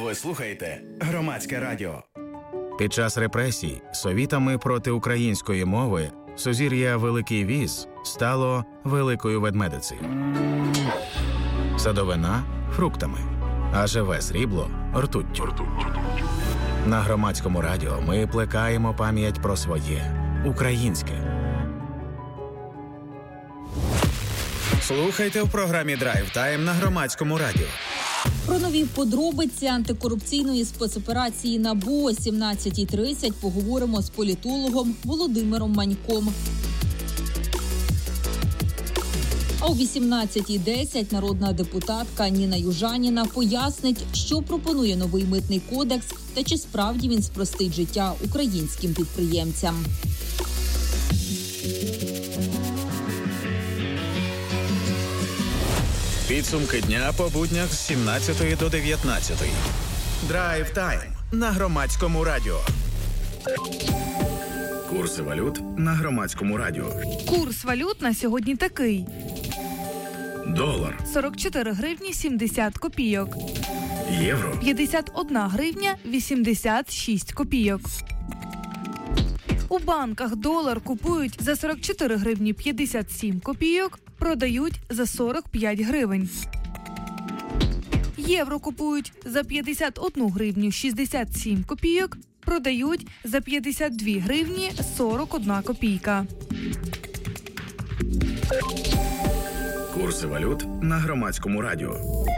Ви слухаєте Громадське радіо. Під час репресій совітами проти української мови сузір'я Великий Віз стало Великою Ведмедицею. Садовина – фруктами, а живе срібло – ртуттю. На Громадському радіо ми плекаємо пам'ять про своє українське. Слухайте в програмі «Драйв Тайм» на Громадському радіо. Про нові подробиці антикорупційної спецоперації НАБУ о 17:30 поговоримо з політологом Володимиром Маньком. А о 18:10 народна депутатка Ніна Южаніна пояснить, що пропонує новий митний кодекс та чи справді він спростить життя українським підприємцям. Підсумки дня по буднях з 17 до 19. Драйв Тайм на Громадському радіо. Курси валют на Громадському радіо. Курс валют на сьогодні такий. Долар 44 гривні 70 копійок. Євро 51 гривня 86 копійок. У банках долар купують за 44 гривні 57 копійок, продають за 45 гривень. Євро купують за 51 гривню 67 копійок, продають за 52 гривні 41 копійка. Курси валют на Громадському радіо.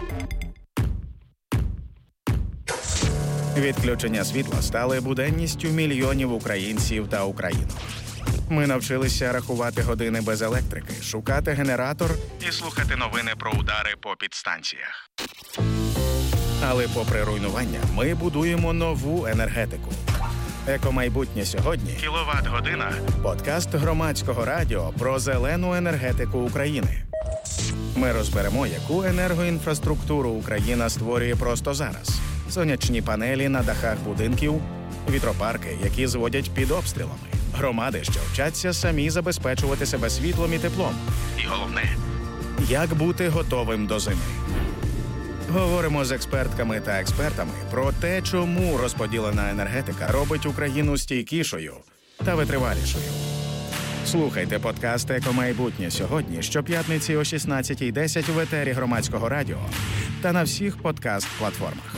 Відключення світла стали буденністю мільйонів українців та українок. Ми навчилися рахувати години без електрики, шукати генератор і слухати новини про удари по підстанціях. Але попри руйнування, ми будуємо нову енергетику. Екомайбутнє сьогодні – кіловат-година – подкаст Громадського радіо про зелену енергетику України. Ми розберемо, яку енергоінфраструктуру Україна створює просто зараз. Сонячні панелі на дахах будинків, вітропарки, які зводять під обстрілами, громади, що вчаться самі забезпечувати себе світлом і теплом. І головне – як бути готовим до зими. Говоримо з експертками та експертами про те, чому розподілена енергетика робить Україну стійкішою та витривалішою. Слухайте подкаст «Екомайбутнє сьогодні» щоп'ятниці о 16:10 в етері Громадського радіо та на всіх подкаст-платформах.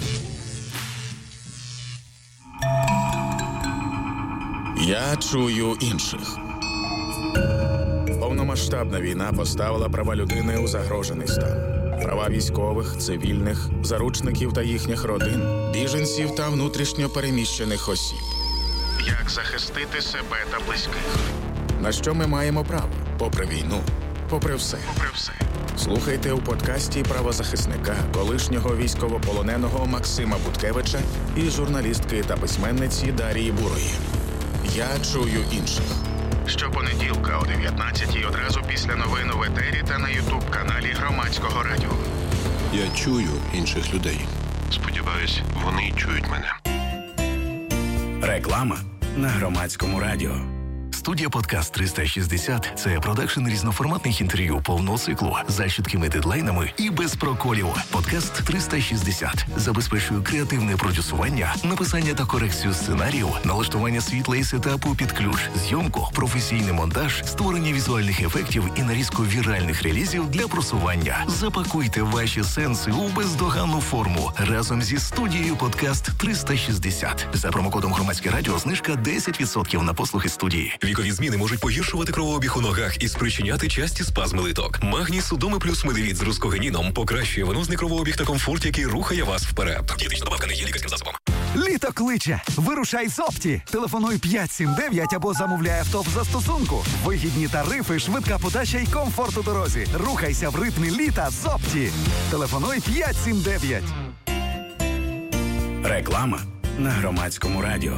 Я чую інших. Повномасштабна війна поставила права людини у загрожений стан. Права військових, цивільних, заручників та їхніх родин, біженців та внутрішньо переміщених осіб. Як захистити себе та близьких? На що ми маємо право? Попри війну, попри все. Слухайте у подкасті правозахисника, колишнього військовополоненого Максима Буткевича і журналістки та письменниці Дарії Бурої. Я чую інших. Щопонеділка о 19-й одразу після новин в етері та на ютуб-каналі Громадського радіо. Я чую інших людей. Сподіваюсь, вони чують мене. Реклама на Громадському радіо. Студія «Подкаст 360» – це продакшн різноформатних інтерв'ю повного циклу за чіткими дедлайнами і без проколів. «Подкаст 360» забезпечує креативне продюсування, написання та корекцію сценарію, налаштування світла і сетапу під ключ, зйомку, професійний монтаж, створення візуальних ефектів і нарізку віральних релізів для просування. Запакуйте ваші сенси у бездоганну форму разом зі студією «Подкаст 360». За промокодом «Громадське радіо» знижка 10% на послуги студії. Вікові зміни можуть погіршувати кровообіг у ногах і спричиняти часті спазми литок. Магній Судоми плюс Медивіт з рускогенідом покращує венозний кровообіг та комфорт, який рухає вас вперед. Дієтична добавка не є лікарським засобом. Літо кличе! Вирушай з Опті! Телефонуй 579 або замовляй авто в застосунку. Вигідні тарифи, швидка подача і комфорт у дорозі. Рухайся в ритмі літа з Опті. Телефонуй 579. Реклама на Громадському радіо.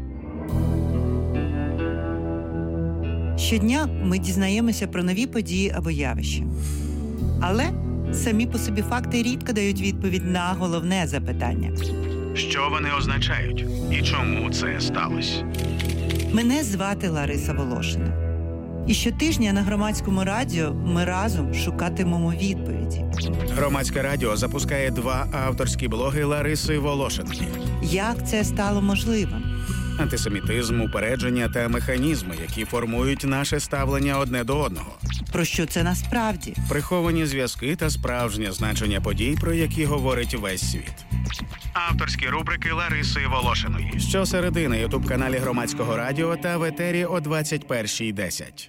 Щодня ми дізнаємося про нові події або явища. Але самі по собі факти рідко дають відповідь на головне запитання. Що вони означають? І чому це сталося? Мене звати Лариса Волошина. І щотижня на Громадському радіо ми разом шукатимемо відповіді. Громадське радіо запускає 2 авторські блоги Лариси Волошиної. Як це стало можливим? Антисемітизм, упередження та механізми, які формують наше ставлення одне до одного. Про що це насправді? Приховані зв'язки та справжнє значення подій, про які говорить весь світ. Авторські рубрики Лариси Волошиної. Щосереди на ютуб-каналі Громадського радіо та в етері о 21:10.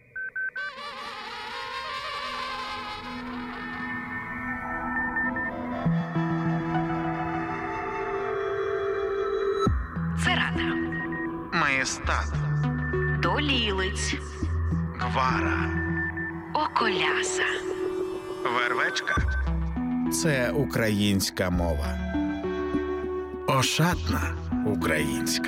Церада, Маєстат, Долілиць, Гвара, Околяса, Вервечка – це українська мова. Ошатна – українська.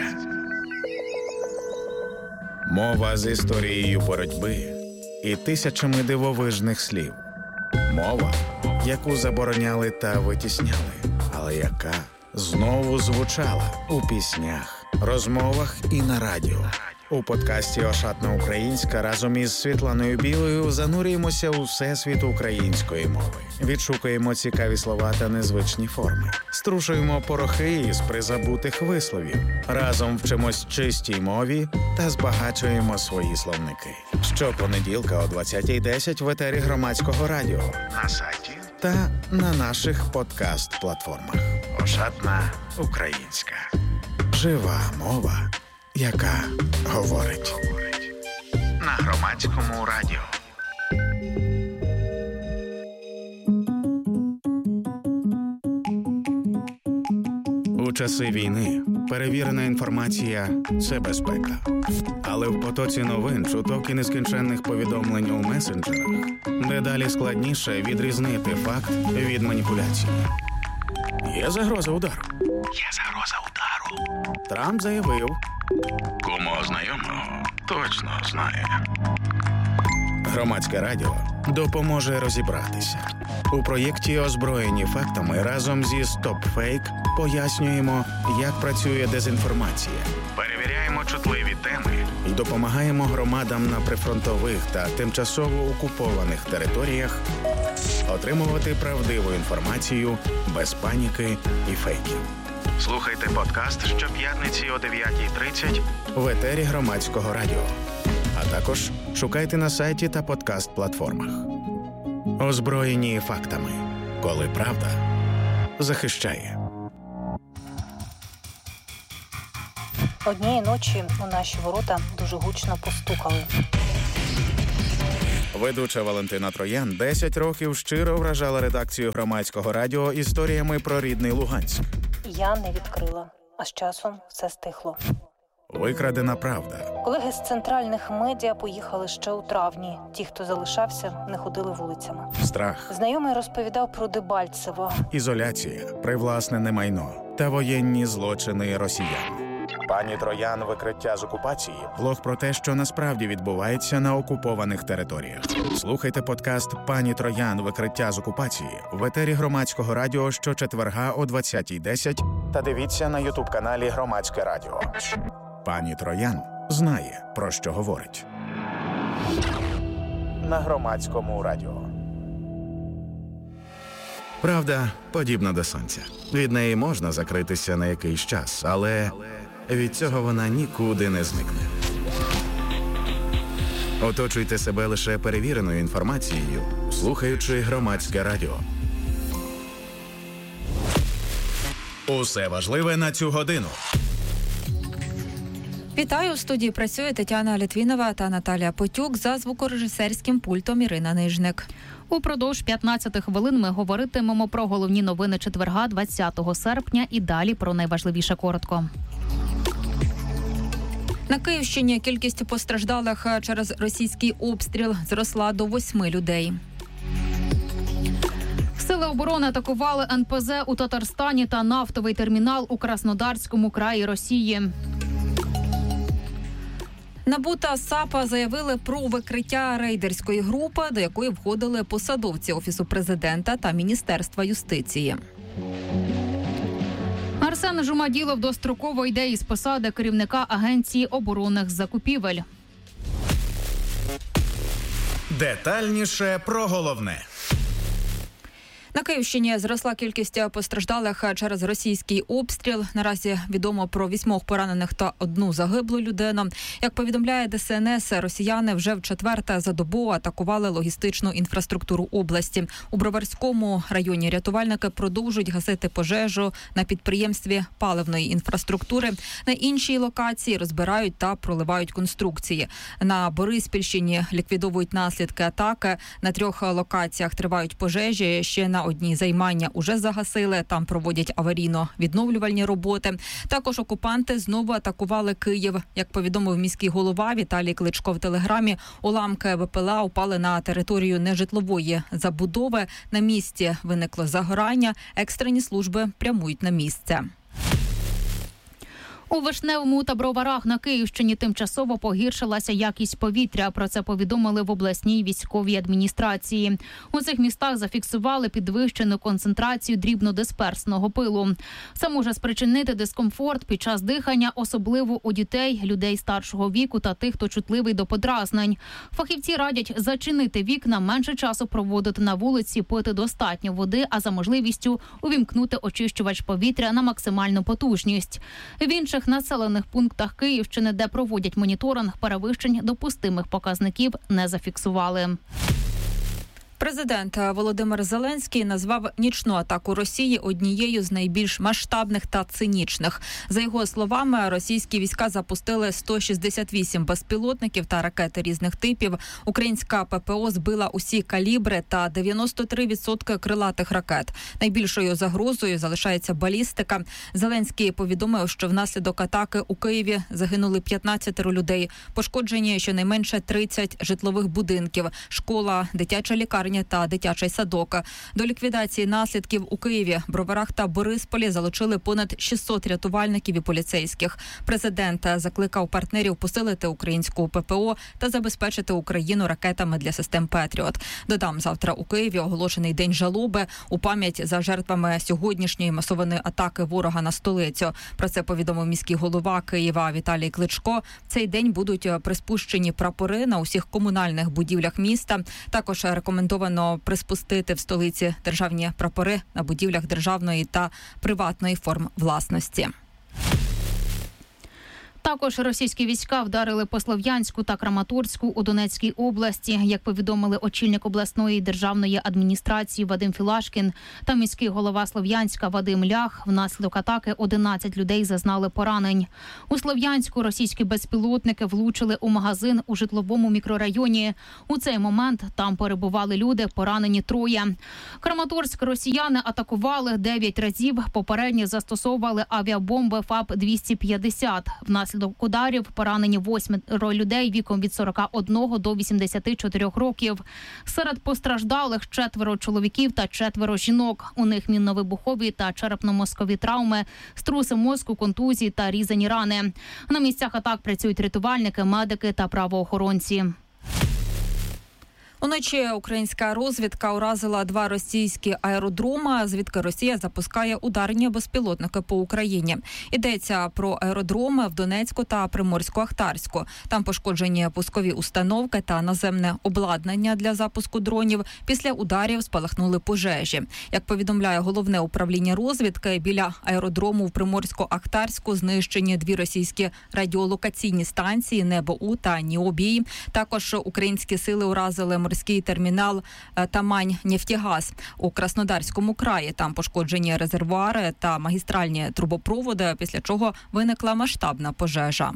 Мова з історією боротьби і тисячами дивовижних слів. Мова, яку забороняли та витісняли, але яка знову звучала у піснях, розмовах і на радіо. У подкасті «Ошатна українська» разом із Світланою Білою занурюємося у всесвіт української мови. Відшукуємо цікаві слова та незвичні форми. Струшуємо порохи із призабутих висловів. Разом вчимось чистій мові та збагачуємо свої словники. Щопонеділка о 20:10 в етері Громадського радіо, на сайті та на наших подкаст-платформах. «Ошатна українська». Жива мова, яка говорить. На Громадському радіо. У часи війни перевірена інформація – це безпека. Але в потоці новин, чуток і нескінченних повідомлень у месенджерах дедалі складніше відрізнити факт від маніпуляції. Є загроза удару. Трамп заявив. Кому знайомого точно знає. Громадське радіо допоможе розібратися. У проєкті «Озброєні фактами» разом зі «Стоп-фейк» пояснюємо, як працює дезінформація. Перевіряємо чутливі теми і допомагаємо громадам на прифронтових та тимчасово окупованих територіях отримувати правдиву інформацію без паніки і фейків. Слухайте подкаст щоп'ятниці о 9:30 в етері Громадського радіо. А також шукайте на сайті та подкаст-платформах. Озброєні фактами. Коли правда захищає. Однієї ночі у наші ворота дуже гучно постукали. Ведуча Валентина Троян 10 років щиро вражала редакцію Громадського радіо історіями про рідний Луганськ. Я не відкрила, а з часом все стихло. Викрадена правда. Колеги з центральних медіа поїхали ще у травні. Ті, хто залишався, не ходили вулицями. Страх. Знайомий розповідав про Дебальцево. Ізоляція, привласнене майно та воєнні злочини росіян. Пані Троян «Викриття з окупації» – блог про те, що насправді відбувається на окупованих територіях. Слухайте подкаст «Пані Троян. Викриття з окупації» в етері Громадського радіо щочетверга о 20:10 та дивіться на ютуб-каналі Громадське радіо. Пані Троян знає, про що говорить. На Громадському радіо. Правда подібна до сонця. Від неї можна закритися на якийсь час, але від цього вона нікуди не зникне. Оточуйте себе лише перевіреною інформацією, слухаючи Громадське радіо. Усе важливе на цю годину. Вітаю, у студії працює Тетяна Літвінова та Наталія Потюк, за звукорежисерським пультом Ірина Нижник. Упродовж 15 хвилин ми говоритимемо про головні новини четверга, 20 серпня, і далі про найважливіше коротко. На Київщині кількість постраждалих через російський обстріл зросла до 8 людей. Сили оборони атакували НПЗ у Татарстані та нафтовий термінал у Краснодарському краї Росії. НАБУ та САПа заявили про викриття рейдерської групи, до якої входили посадовці Офісу Президента та Міністерства юстиції. Арсен Жумаділов достроково йде із посади керівника Агенції оборонних закупівель. Детальніше про головне. На Київщині зросла кількість постраждалих через російський обстріл. Наразі відомо про 8 поранених та 1 загиблу людину. Як повідомляє ДСНС, росіяни вже в 4-те за добу атакували логістичну інфраструктуру області. У Броварському районі рятувальники продовжують гасити пожежу на підприємстві паливної інфраструктури. На іншій локації розбирають та проливають конструкції. На Бориспільщині ліквідовують наслідки атаки. На 3 локаціях тривають пожежі. Ще на одній займання уже загасили, там проводять аварійно-відновлювальні роботи. Також окупанти знову атакували Київ. Як повідомив міський голова Віталій Кличко в Телеграмі, уламки БПЛА упали на територію нежитлової забудови. На місці виникло загорання, екстрені служби прямують на місце. У Вишневому та Броварах на Київщині тимчасово погіршилася якість повітря. Про це повідомили в обласній військовій адміністрації. У цих містах зафіксували підвищену концентрацію дрібнодисперсного пилу. Це може спричинити дискомфорт під час дихання, особливо у дітей, людей старшого віку та тих, хто чутливий до подразнень. Фахівці радять зачинити вікна, менше часу проводити на вулиці, пити достатньо води, а за можливістю увімкнути очищувач повітря на максимальну потужність. В інших населених пунктах Київщини, де проводять моніторинг, перевищень допустимих показників не зафіксували. Президент Володимир Зеленський назвав нічну атаку Росії однією з найбільш масштабних та цинічних. За його словами, російські війська запустили 168 безпілотників та ракети різних типів. Українська ППО збила усі калібри та 93% крилатих ракет. Найбільшою загрозою залишається балістика. Зеленський повідомив, що внаслідок атаки у Києві загинули 15 людей. Пошкоджені щонайменше 30 житлових будинків, школа, дитяча лікарня та дитячий садок. До ліквідації наслідків у Києві, Броварах та Борисполі залучили понад 600 рятувальників і поліцейських. Президент закликав партнерів посилити українську ППО та забезпечити Україну ракетами для систем «Петріот». Додам, завтра у Києві оголошений день жалоби у пам'ять за жертвами сьогоднішньої масованої атаки ворога на столицю. Про це повідомив міський голова Києва Віталій Кличко. В цей день будуть приспущені прапори на усіх комунальних будівлях міста. Також рекомендовано приспустити в столиці державні прапори на будівлях державної та приватної форм власності. Також російські війська вдарили по Слов'янську та Краматорську у Донецькій області. Як повідомили очільник обласної державної адміністрації Вадим Філашкін та міський голова Слов'янська Вадим Лях, внаслідок атаки 11 людей зазнали поранень. У Слов'янську російські безпілотники влучили у магазин у житловому мікрорайоні. У цей момент там перебували люди, поранені 3. Краматорськ росіяни атакували 9 разів, попередньо застосовували авіабомби ФАБ-250. Внаслідок ударів поранені 8 людей віком від 41 до 84 років. Серед постраждалих 4 чоловіків та 4 жінок. У них мінно-вибухові та черепно-мозкові травми, струси мозку, контузії та різані рани. На місцях атак працюють рятувальники, медики та правоохоронці. Уночі українська розвідка уразила 2 російські аеродроми, звідки Росія запускає ударні безпілотники по Україні. Йдеться про аеродроми в Донецьку та Приморську-Ахтарську. Там пошкоджені пускові установки та наземне обладнання для запуску дронів. Після ударів спалахнули пожежі. Як повідомляє головне управління розвідки, біля аеродрому в Приморську-Ахтарську знищені 2 російські радіолокаційні станції «Небо-У» та «Ніобій». Також українські сили уразили морський термінал «Тамань-Нефтегаз» у Краснодарському краї. Там пошкоджені резервуари та магістральні трубопроводи, після чого виникла масштабна пожежа.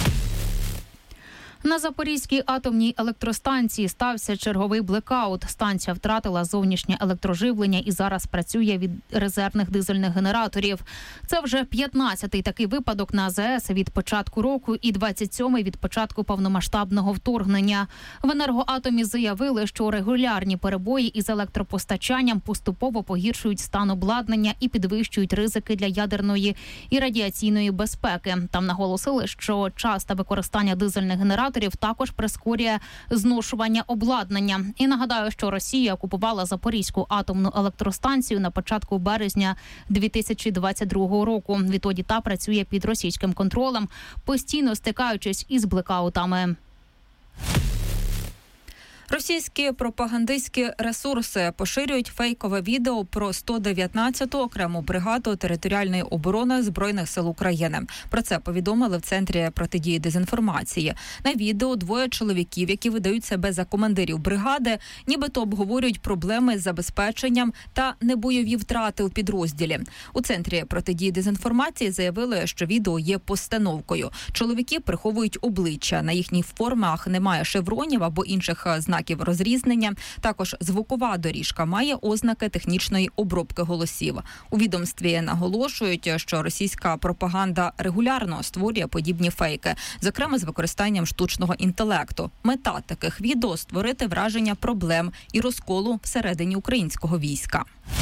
На Запорізькій атомній електростанції стався черговий блекаут. Станція втратила зовнішнє електроживлення і зараз працює від резервних дизельних генераторів. Це вже 15-й такий випадок на АЗС від початку року і 27-й від початку повномасштабного вторгнення. В енергоатомі заявили, що регулярні перебої із електропостачанням поступово погіршують стан обладнання і підвищують ризики для ядерної і радіаційної безпеки. Там наголосили, що часте використання дизельних генераторів також прискорює зношування обладнання. І нагадаю, що Росія окупувала Запорізьку атомну електростанцію на початку березня 2022 року. Відтоді та працює під російським контролем, постійно стикаючись із блекаутами. Російські пропагандистські ресурси поширюють фейкове відео про 119-ту окрему бригаду територіальної оборони Збройних сил України. Про це повідомили в Центрі протидії дезінформації. На відео двоє чоловіків, які видають себе за командирів бригади, нібито обговорюють проблеми з забезпеченням та небойові втрати у підрозділі. У Центрі протидії дезінформації заявили, що відео є постановкою. Чоловіки приховують обличчя. На їхніх формах немає шевронів або інших знаків розрізнення. Також звукова доріжка має ознаки технічної обробки голосів. У відомстві наголошують, що російська пропаганда регулярно створює подібні фейки, зокрема з використанням штучного інтелекту. Мета таких відео – створити враження проблем і розколу всередині українського війська.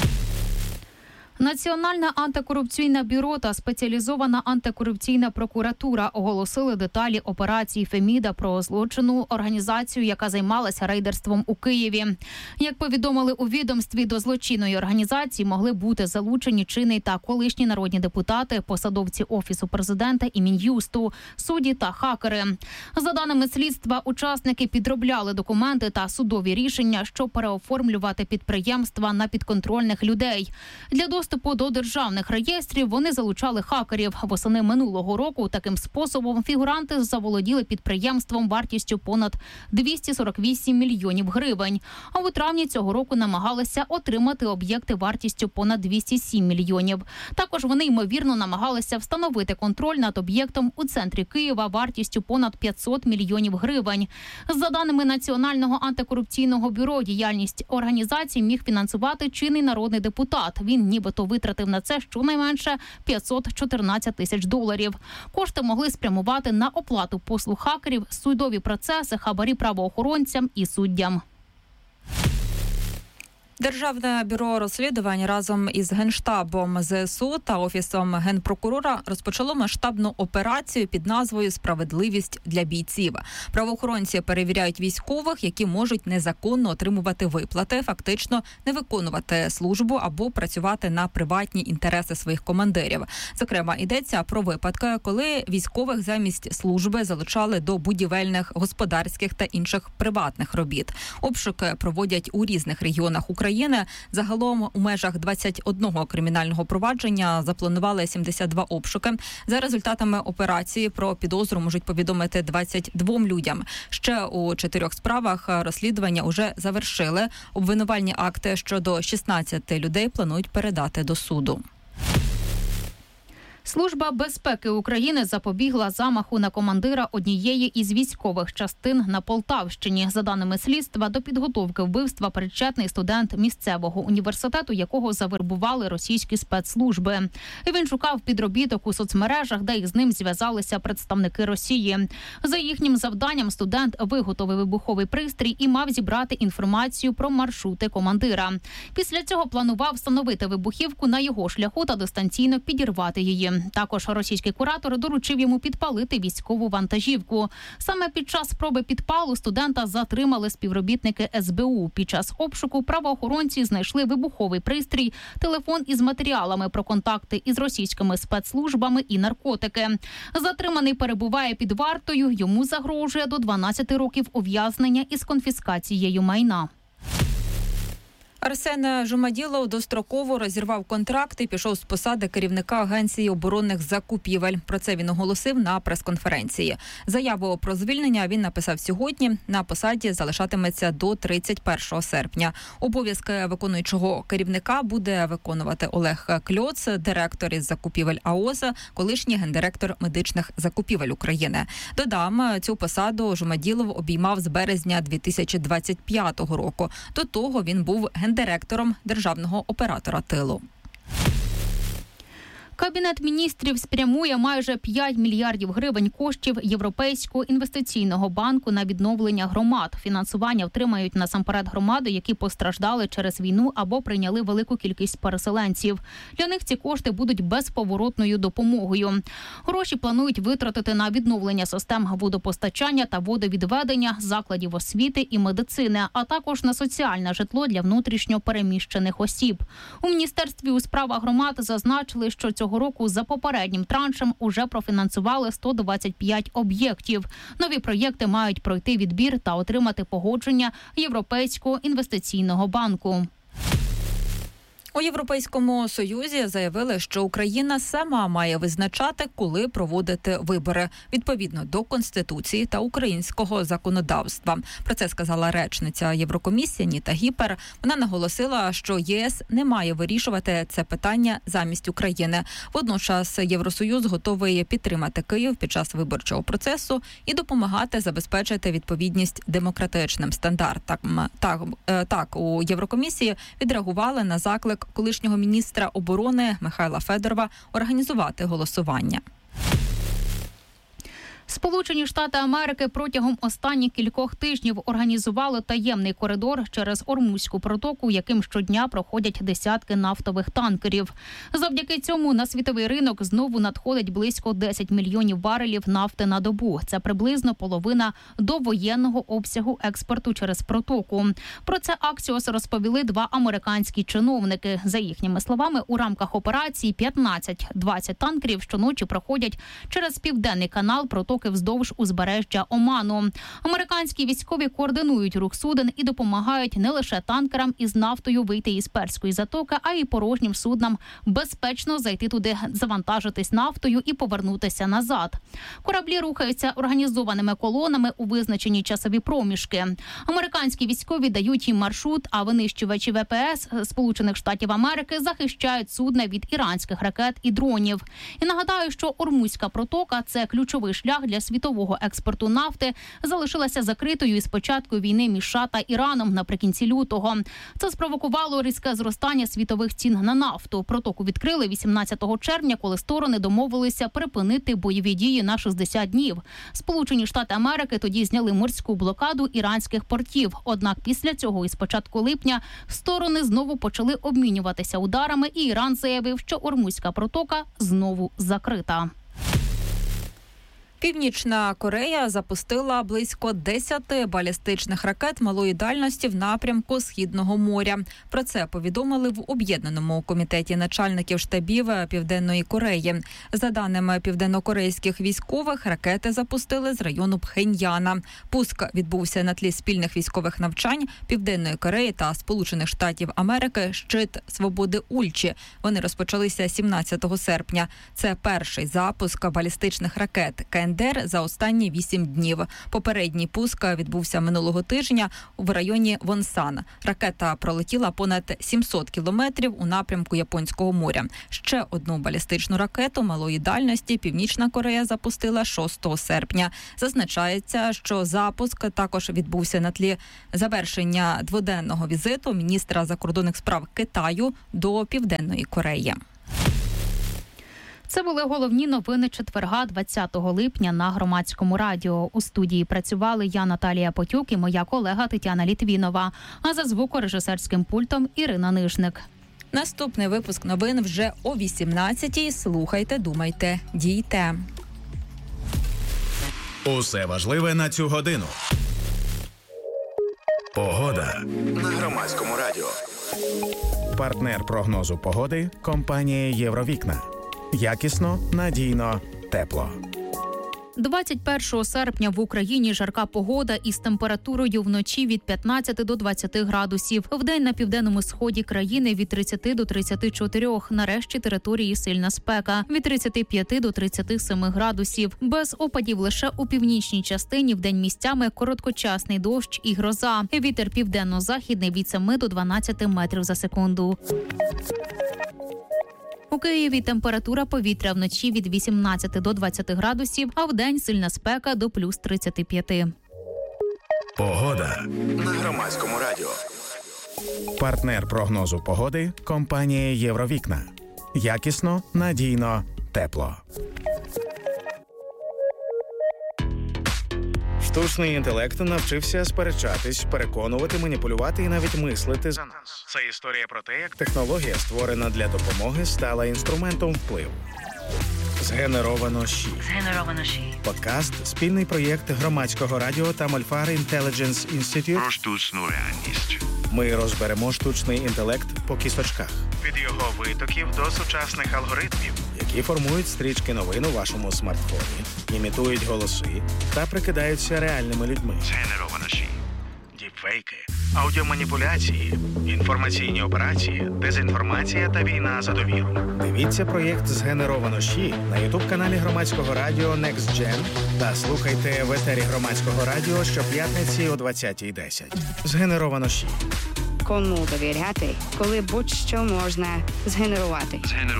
Національне антикорупційне бюро та спеціалізована антикорупційна прокуратура оголосили деталі операції Феміда про злочинну організацію, яка займалася рейдерством у Києві. Як повідомили у відомстві, до злочинної організації могли бути залучені чинний та колишні народні депутати, посадовці Офісу президента і Мін'юсту, судді та хакери. За даними слідства, учасники підробляли документи та судові рішення, щоб переоформлювати підприємства на підконтрольних людей. Для доступу до державних реєстрів вони залучали хакерів. Восени минулого року таким способом фігуранти заволоділи підприємством вартістю понад 248 мільйонів гривень. А у травні цього року намагалися отримати об'єкти вартістю понад 207 мільйонів. Також вони, ймовірно, намагалися встановити контроль над об'єктом у центрі Києва вартістю понад 500 мільйонів гривень. За даними Національного антикорупційного бюро, діяльність організації міг фінансувати чинний народний депутат. Він нібито витратив на це щонайменше 514 тисяч доларів. Кошти могли спрямувати на оплату послуг хакерів, судові процеси, хабарі правоохоронцям і суддям. Державне бюро розслідувань разом із Генштабом ЗСУ та Офісом Генпрокурора розпочало масштабну операцію під назвою «Справедливість для бійців». Правоохоронці перевіряють військових, які можуть незаконно отримувати виплати, фактично не виконувати службу або працювати на приватні інтереси своїх командирів. Зокрема, йдеться про випадки, коли військових замість служби залучали до будівельних, господарських та інших приватних робіт. Обшуки проводять у різних регіонах України. Загалом у межах 21 кримінального провадження запланували 72 обшуки. За результатами операції про підозру можуть повідомити 22 людям. Ще у 4 справах розслідування уже завершили. Обвинувальні акти щодо 16 людей планують передати до суду. Служба безпеки України запобігла замаху на командира однієї із військових частин на Полтавщині. За даними слідства, до підготовки вбивства причетний студент місцевого університету, якого завербували російські спецслужби. Він шукав підробіток у соцмережах, де із ним зв'язалися представники Росії. За їхнім завданням студент виготовив вибуховий пристрій і мав зібрати інформацію про маршрути командира. Після цього планував встановити вибухівку на його шляху та дистанційно підірвати її. Також російський куратор доручив йому підпалити військову вантажівку. Саме під час спроби підпалу студента затримали співробітники СБУ. Під час обшуку правоохоронці знайшли вибуховий пристрій, телефон із матеріалами про контакти із російськими спецслужбами і наркотики. Затриманий перебуває під вартою, йому загрожує до 12 років ув'язнення із конфіскацією майна. Арсен Жумаділов достроково розірвав контракт і пішов з посади керівника Агенції оборонних закупівель. Про це він оголосив на прес-конференції. Заяву про звільнення він написав сьогодні. На посаді залишатиметься до 31 серпня. Обов'язки виконуючого керівника буде виконувати Олег Кльоц, директор із закупівель АОС, колишній гендиректор медичних закупівель України. Додам, цю посаду Жумаділов обіймав з березня 2025 року. До того він був гендиректором державного оператора тилу. Кабінет міністрів спрямує майже 5 мільярдів гривень коштів Європейського інвестиційного банку на відновлення громад. Фінансування отримають насамперед громади, які постраждали через війну або прийняли велику кількість переселенців. Для них ці кошти будуть безповоротною допомогою. Гроші планують витратити на відновлення систем водопостачання та водовідведення, закладів освіти і медицини, а також на соціальне житло для внутрішньо переміщених осіб. У Міністерстві у справах громад зазначили, що цього цього року за попереднім траншем уже профінансували 125 об'єктів. Нові проєкти мають пройти відбір та отримати погодження Європейського інвестиційного банку. У Європейському Союзі заявили, що Україна сама має визначати, коли проводити вибори, відповідно до Конституції та українського законодавства. Про це сказала речниця Єврокомісії Ніта Гіпер. Вона наголосила, що ЄС не має вирішувати це питання замість України. Водночас Євросоюз готовий підтримати Київ під час виборчого процесу і допомагати забезпечити відповідність демократичним стандартам. Так, у Єврокомісії відреагували на заклик колишнього міністра оборони Михайла Федорова організувати голосування. Сполучені Штати Америки протягом останніх кількох тижнів організували таємний коридор через Ормузьку протоку, яким щодня проходять десятки нафтових танкерів. Завдяки цьому на світовий ринок знову надходить близько 10 мільйонів барелів нафти на добу. Це приблизно половина довоєнного обсягу експорту через протоку. Про це Axios розповіли два американські чиновники. За їхніми словами, у рамках операції 15-20 танкерів щоночі проходять через Південний канал протоки вздовж узбережжя Оману. Американські військові координують рух суден і допомагають не лише танкерам із нафтою вийти із Перської затоки, а й порожнім суднам безпечно зайти туди, завантажитись нафтою і повернутися назад. Кораблі рухаються організованими колонами у визначені часові проміжки. Американські військові дають їм маршрут, а винищувачі ВПС Сполучених Штатів Америки захищають судна від іранських ракет і дронів. І нагадаю, що Ормузька протока – це ключовий шлях для світового експорту нафти, залишилася закритою із початку війни між США та Іраном наприкінці лютого. Це спровокувало різке зростання світових цін на нафту. Протоку відкрили 18 червня, коли сторони домовилися припинити бойові дії на 60 днів. Сполучені Штати Америки тоді зняли морську блокаду іранських портів. Однак після цього із початку липня сторони знову почали обмінюватися ударами, і Іран заявив, що Ормузька протока знову закрита. Північна Корея запустила близько 10 балістичних ракет малої дальності в напрямку Східного моря. Про це повідомили в Об'єднаному комітеті начальників штабів Південної Кореї. За даними південнокорейських військових, ракети запустили з району Пхеньяна. Пуск відбувся на тлі спільних військових навчань Південної Кореї та Сполучених Штатів Америки «Щит свободи Ульчі». Вони розпочалися 17 серпня. Це перший запуск балістичних ракет КНДР за останні 8 днів. Попередній пуск відбувся минулого тижня в районі Вонсан. Ракета пролетіла понад 700 кілометрів у напрямку Японського моря. Ще одну балістичну ракету малої дальності Північна Корея запустила 6 серпня. Зазначається, що запуск також відбувся на тлі завершення дводенного візиту міністра закордонних справ Китаю до Південної Кореї. Це були головні новини четверга, 20 липня на Громадському радіо. У студії працювали я, Наталія Потюк, і моя колега Тетяна Літвінова. А за звукорежисерським пультом Ірина Нижник. Наступний випуск новин вже о 18-й. Слухайте, думайте, дійте. Усе важливе на цю годину. Погода на Громадському радіо. Партнер прогнозу погоди – компанія «Євровікна». Якісно, надійно, тепло. 21 серпня в Україні жарка погода із температурою вночі від 15 до 20 градусів. Вдень на південному сході країни від 30 до 34. Нарешті території сильна спека. Від 35 до 37 градусів. Без опадів лише у північній частині вдень місцями короткочасний дощ і гроза. Вітер південно-західний від 7 до 12 метрів за секунду. У Києві температура повітря вночі від 18 до 20 градусів, а вдень сильна спека до плюс 35. Погода на Громадському радіо. Партнер прогнозу погоди – компанія «Євровікна». Якісно, надійно, тепло. Штучний інтелект навчився сперечатись, переконувати, маніпулювати і навіть мислити за нас. Це історія про те, як технологія, створена для допомоги, стала інструментом впливу. Згенеровано ЩІ. Подкаст – спільний проєкт Громадського радіо та Мольфар Intelligence Institute про штучну реальність. Ми розберемо штучний інтелект по кісточках. від його витоків до сучасних алгоритмів, які формують стрічки новин у вашому смартфоні, імітують голоси та прикидаються реальними людьми. Згенеровано ШІ. Діпфейки, аудіоманіпуляції, інформаційні операції, дезінформація та війна за довіру. Дивіться проєкт «Згенеровано ШІ» на ютуб-каналі Громадського радіо Next Gen та слухайте в етері Громадського радіо щоп'ятниці о 20:10. «Згенеровано ШІ». Кому довіряти, коли будь-що можна згенерувати.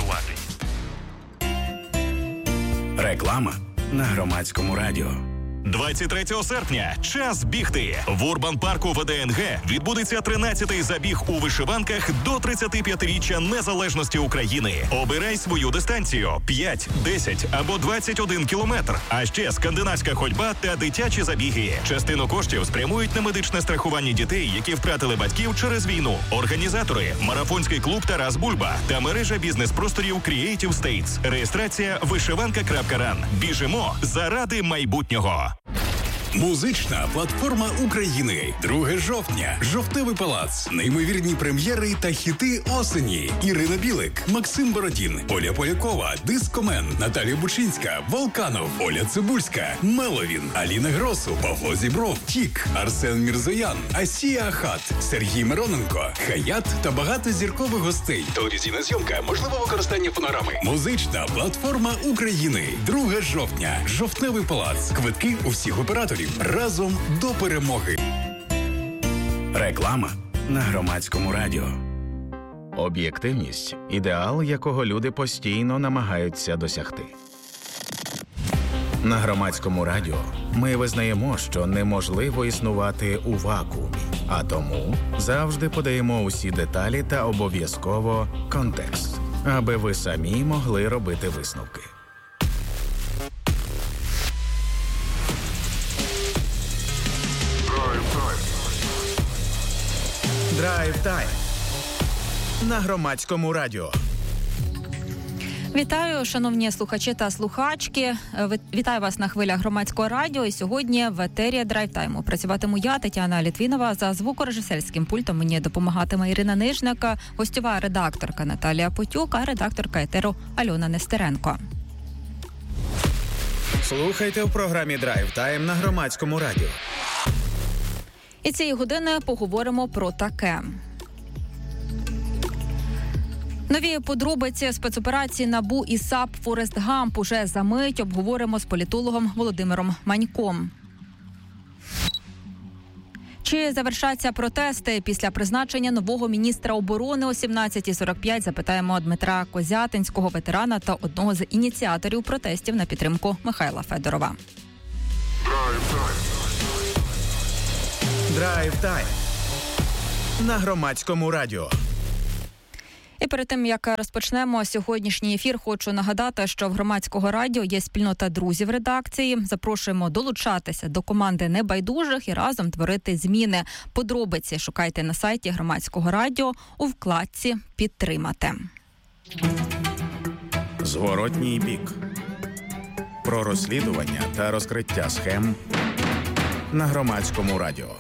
Реклама на Громадському радіо. 23 серпня. Час бігти. В Урбан-парку ВДНГ відбудеться 13-й забіг у вишиванках до 35-річчя незалежності України. Обирай свою дистанцію – 5, 10 або 21 кілометр. А ще скандинавська ходьба та дитячі забіги. Частину коштів спрямують на медичне страхування дітей, які втратили батьків через війну. Організатори – марафонський клуб «Тарас Бульба» та мережа бізнес-просторів Creative States. Реєстрація вишиванка.ран. Біжимо заради майбутнього. Музична платформа України. 2 жовтня. Жовтневий палац. Неймовірні прем'єри та хіти осені. Ірина Білик, Максим Бородін, Оля Полякова, Дискомен, Наталія Бучинська, Волканов, Оля Цибульська, Меловін, Аліна Гросу, Павло Зібров, Тік, Арсен Мірзоян, Асія Ахат, Сергій Мироненко, Хаят та багато зіркових гостей. Телевізійна зйомка, можливе використання фонограми. Музична платформа України. 2 жовтня. Жовтневий палац. Квитки у всіх операторів. Разом до перемоги. Реклама на Громадському радіо. Об'єктивність – ідеал, якого люди постійно намагаються досягти. На Громадському радіо ми визнаємо, що неможливо існувати у вакуумі, а тому завжди подаємо усі деталі та обов'язково контекст, аби ви самі могли робити висновки. Драйв-тайм на Громадському радіо. Вітаю, шановні слухачі та слухачки. Вітаю вас на хвилях Громадського радіо. І сьогодні в етері Драйв-тайму працюватиму я, Тетяна Літвінова. За звукорежисерським пультом мені допомагатиме Ірина Нижника, гостьова редакторка Наталія Потюк, а редакторка етеру Альона Нестеренко. Слухайте в програмі Драйв-тайм на Громадському радіо. І цієї години поговоримо про таке. Нові подробиці спецоперації НАБУ і САП «Форест Гамп» уже за мить обговоримо з політологом Володимиром Маньком. Чи завершаться протести після призначення нового міністра оборони о 17:45, запитаємо Дмитра Козятинського, ветерана та одного з ініціаторів протестів на підтримку Михайла Федорова. Драйв-тайм на Громадському радіо. І перед тим, як розпочнемо сьогоднішній ефір, хочу нагадати, що в Громадського радіо є спільнота друзів редакції. Запрошуємо долучатися до команди небайдужих і разом творити зміни. Подробиці шукайте на сайті Громадського радіо у вкладці «Підтримати». Зворотній бік. Про розслідування та розкриття схем на Громадському радіо.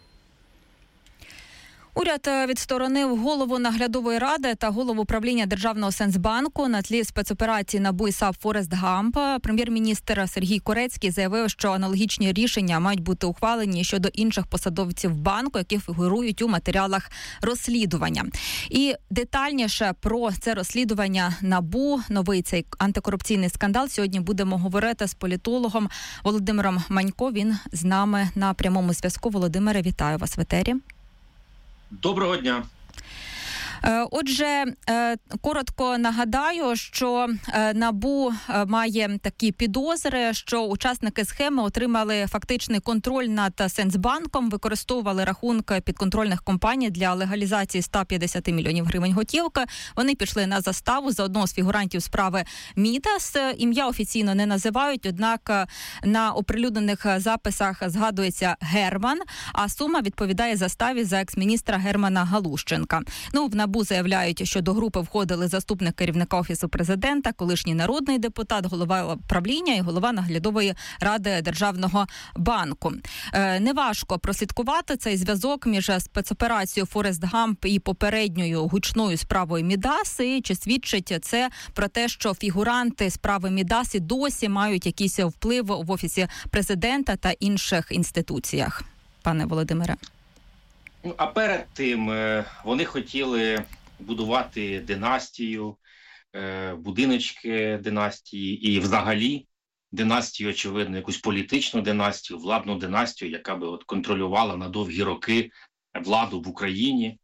Уряд відсторонив голову наглядової ради та голову правління Державного Сенсбанку на тлі спецоперації НАБУ і САП «Форест Гамп». Прем'єр-міністр Сергій Корецький заявив, що аналогічні рішення мають бути ухвалені щодо інших посадовців банку, які фігурують у матеріалах розслідування. І детальніше про це розслідування НАБУ, новий цей антикорупційний скандал, сьогодні будемо говорити з політологом Володимиром Манько. Він з нами на прямому зв'язку. Володимире, вітаю вас в етері. Доброго дня. Отже, коротко нагадаю, що НАБУ має такі підозри, що учасники схеми отримали фактичний контроль над Сенсбанком, використовували рахунки підконтрольних компаній для легалізації 150 мільйонів гривень готівки. Вони пішли на заставу за одного з фігурантів справи Мідас. Ім'я офіційно не називають, однак на оприлюднених записах згадується Герман, а сума відповідає заставі за екс-міністра Германа Галущенка. В НАБУ заявляють, що до групи входили заступник керівника Офісу президента, колишній народний депутат, голова правління і голова наглядової ради Державного банку. Неважко прослідкувати цей зв'язок між спецоперацією Форест Гамп і попередньою гучною справою Мідас. І чи свідчить це про те, що фігуранти справи Мідас і досі мають якийсь вплив в Офісі президента та інших інституціях? Пане Володимире. А перед тим вони хотіли будувати династію, будиночки династії і взагалі династію, очевидно, якусь політичну династію, владну династію, яка би контролювала на довгі роки владу в Україні.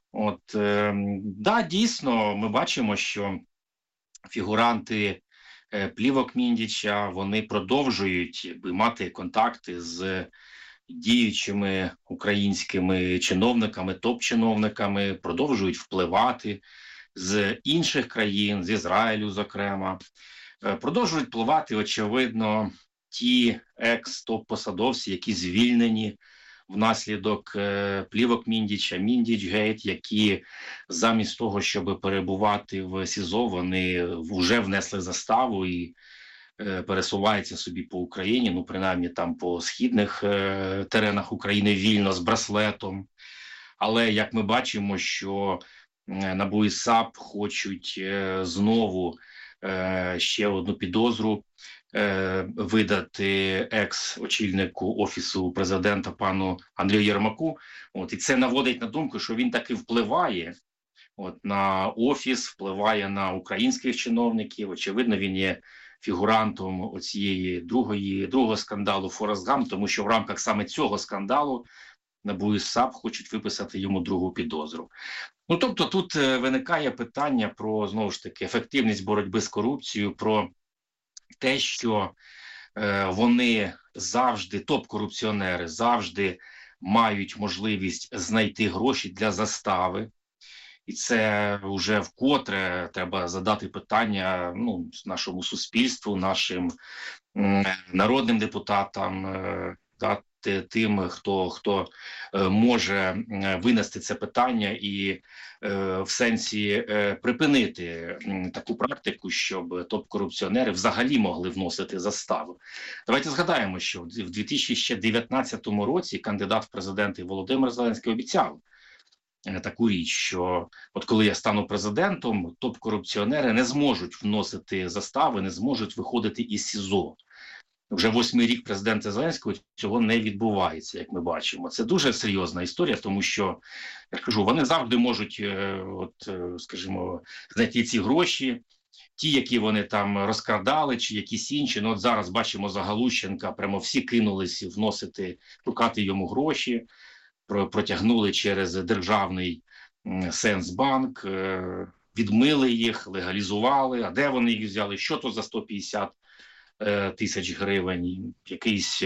Дійсно, ми бачимо, що фігуранти плівок Міндіча, вони продовжують мати контакти з діючими українськими чиновниками, топ-чиновниками, продовжують впливати з інших країн, з Ізраїлю, зокрема. Продовжують впливати, очевидно, ті екс-топ-посадовці, які звільнені внаслідок плівок Міндіча, Міндіч-гейт, які замість того, щоб перебувати в СІЗО, вони вже внесли заставу і пересуваються собі по Україні, принаймні там по східних теренах України вільно, з браслетом. Але, як ми бачимо, що НАБУ і САП хочуть знову ще одну підозру видати екс-очільнику Офісу президента пану Андрію Єрмаку. І це наводить на думку, що він таки впливає на Офіс, впливає на українських чиновників. Очевидно, він є фігурантом другого скандалу Форест Гамп, тому що в рамках саме цього скандалу НАБУ і САП хочуть виписати йому другу підозру. Тобто тут виникає питання про, знову ж таки, ефективність боротьби з корупцією, про те, що вони завжди, топ-корупціонери, завжди мають можливість знайти гроші для застави. І це вже вкотре треба задати питання нашому суспільству, нашим народним депутатам, тим, хто може винести це питання і в сенсі припинити таку практику, щоб топ-корупціонери взагалі могли вносити застави. Давайте згадаємо, що в 2019 році кандидат в президенти Володимир Зеленський обіцяв таку річ, що коли я стану президентом, топ-корупціонери не зможуть вносити застави, не зможуть виходити із СІЗО. Вже 8-й рік президента Зеленського цього не відбувається, як ми бачимо. Це дуже серйозна історія, тому що, я кажу, вони завжди можуть, скажімо, знайти ці гроші, ті, які вони там розкрадали, чи якісь інші. Зараз бачимо за Галущенка, прямо всі кинулись вносити, шукати йому гроші, протягнули через державний Сенсбанк, відмили їх, легалізували. А де вони їх взяли? Що то за 150 тисяч гривень? Якийсь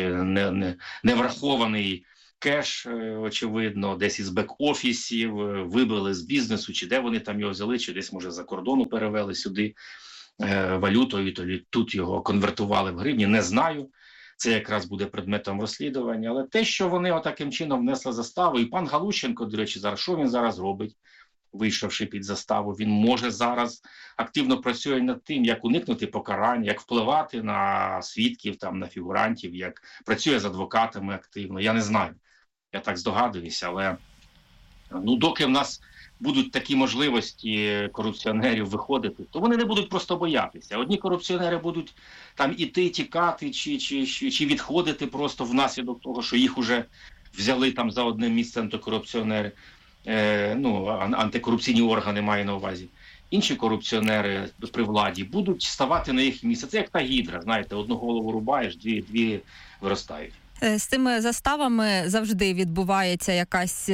неврахований кеш, очевидно, десь із бек-офісів, вибили з бізнесу, чи де вони там його взяли, чи десь, може, за кордону перевели сюди валютою, то тут його конвертували в гривні, не знаю. Це якраз буде предметом розслідування. Але те, що вони таким чином внесли заставу, і пан Галущенко, до речі, зараз, що він зараз робить, вийшовши під заставу, він може зараз активно працює над тим, як уникнути покарання, як впливати на свідків, на фігурантів, як працює з адвокатами активно. Я не знаю, я так здогадуюся, але доки в нас будуть такі можливості корупціонерів виходити, то вони не будуть просто боятися. Одні корупціонери будуть іти, тікати, чи відходити просто внаслідок того, що їх уже взяли за одне місце антикорупціонери, антикорупційні органи маю на увазі. Інші корупціонери при владі будуть ставати на їх місце. Це як та гідра, знаєте, одну голову рубаєш, дві виростають. З цими заставами завжди відбувається якась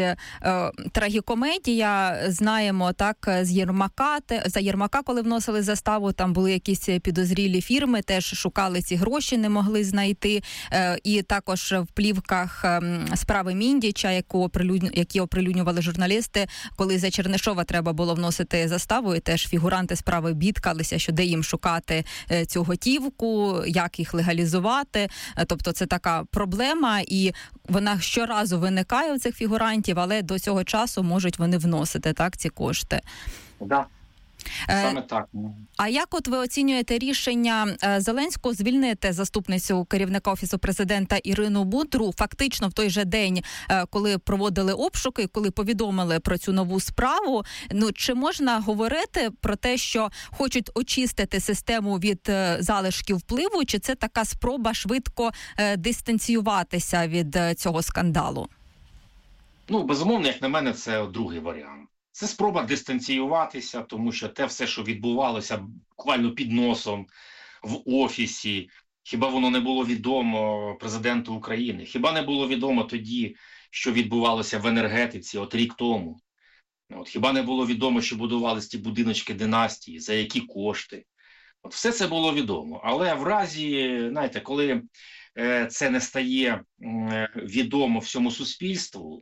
трагікомедія. Знаємо, за Єрмака, коли вносили заставу, там були якісь підозрілі фірми, теж шукали ці гроші, не могли знайти. І також в плівках справи Міндіча, які оприлюднювали журналісти, коли за Чернишова треба було вносити заставу, і теж фігуранти справи бідкалися, що де їм шукати цю готівку, як їх легалізувати. Тобто це така проблема проблема, і вона щоразу виникає у цих фігурантів, але до цього часу можуть вони вносити, так, ці кошти. Да. Саме так. А як от ви оцінюєте рішення Зеленського звільнити заступницю керівника Офісу президента Ірину Будру фактично в той же день, коли проводили обшуки, коли повідомили про цю нову справу? Ну, чи можна говорити про те, що хочуть очистити систему від залишків впливу, чи це така спроба швидко дистанціюватися від цього скандалу? Ну, безумовно, як на мене, це другий варіант. Це спроба дистанціюватися, тому що те все, що відбувалося буквально під носом в Офісі, хіба воно не було відомо президенту України? Хіба не було відомо тоді, що відбувалося в енергетиці от рік тому? Хіба не було відомо, що будувалися ті будиночки династії, за які кошти? От все це було відомо. Але в разі, знаєте, коли це не стає відомо всьому суспільству,